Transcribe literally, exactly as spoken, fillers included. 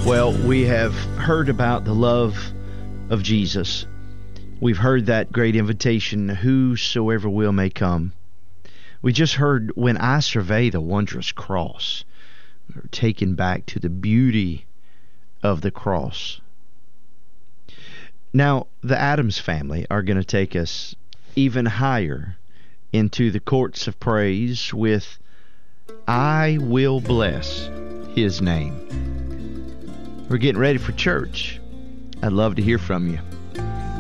Well, we have heard about the love of Jesus. We've heard that great invitation, whosoever will may come. We just heard, when I survey the wondrous cross, we're taken back to the beauty of the cross. Now, the Adams family are going to take us even higher into the courts of praise with I Will Bless His Name. We're getting ready for church. I'd love to hear from you.